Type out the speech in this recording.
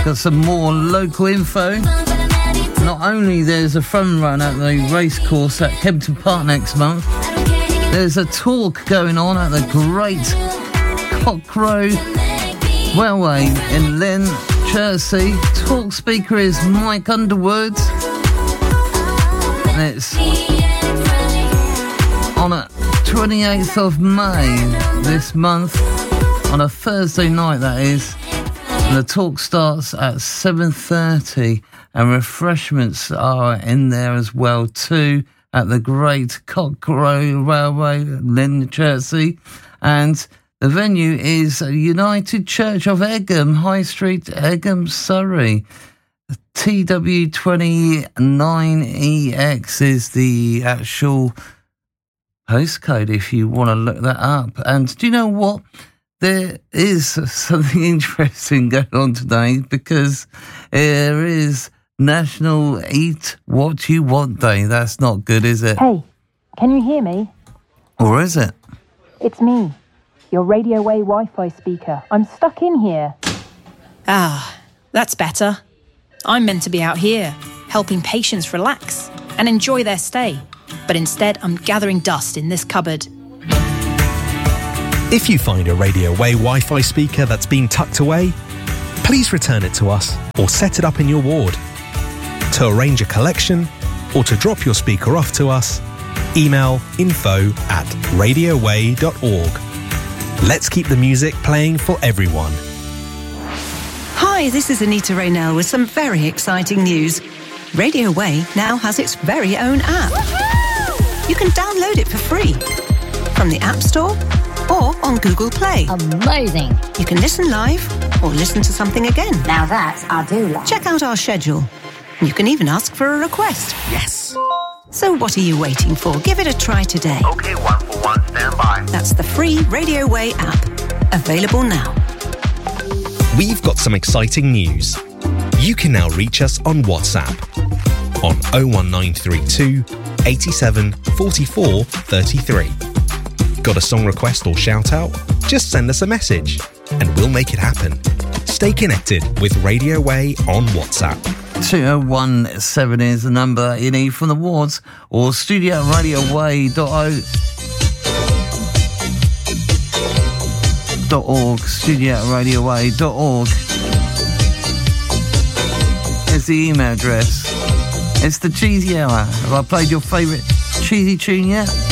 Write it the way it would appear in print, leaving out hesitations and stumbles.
got some more local info. Not only there's a fun run at the racecourse at Kempton Park next month, there's a talk going on at the Great Cockcrow Railway in Lynn, Chertsey. Talk speaker is Mike Underwood. And it's on a 28th of May this month, on a Thursday night that is. And the talk starts at 7:30 and refreshments are in there as well too at the Great Cockcrow Railway, Lynn, Chertsey. And the venue is United Church of Egham, High Street, Egham, Surrey. TW29EX is the actual postcode if you want to look that up. And do you know what? There is something interesting going on today because there is National Eat What You Want Day. That's not good, is it? Hey, can you hear me? Or is it? It's me, your Radio Way Wi-Fi speaker. I'm stuck in here. Ah, that's better. I'm meant to be out here, helping patients relax and enjoy their stay. But instead, I'm gathering dust in this cupboard. If you find a Radio Way Wi-Fi speaker that's been tucked away, please return it to us or set it up in your ward. To arrange a collection or to drop your speaker off to us, email info@radioway.org. Let's keep the music playing for everyone. Hi, this is Anita Raynell with some very exciting news. Radio Way now has its very own app. Woohoo! You can download it for free from the App Store or on Google Play. Amazing. You can listen live or listen to something again. Now that I do like. Check out our schedule. You can even ask for a request. Yes. So what are you waiting for? Give it a try today. Okay, 141, stand by. That's the free Radio Way app. Available now. We've got some exciting news. You can now reach us on WhatsApp on 01932 87 44 33. Got a song request or shout out? Just send us a message and we'll make it happen. Stay connected with Radio Way on WhatsApp. 2017 is the number you need from the wards or studio@radioway.org, studio@radioway.org. Here's the email address. It's the Cheesy Hour. Have I played your favourite cheesy tune yet?